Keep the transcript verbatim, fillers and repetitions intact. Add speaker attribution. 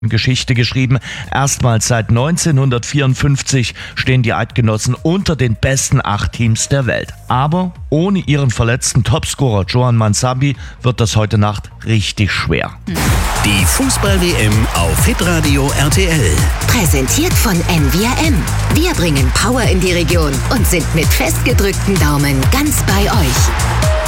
Speaker 1: Geschichte geschrieben. Erstmals seit neunzehnhundertvierundfünfzig stehen die Eidgenossen unter den besten acht Teams der Welt. Aber ohne ihren verletzten Topscorer Johan Mansabi wird das heute Nacht richtig schwer.
Speaker 2: Die Fußball-W M auf Hitradio R T L.
Speaker 3: Präsentiert von N V R M. Wir bringen Power in die Region und sind mit festgedrückten Daumen ganz bei euch.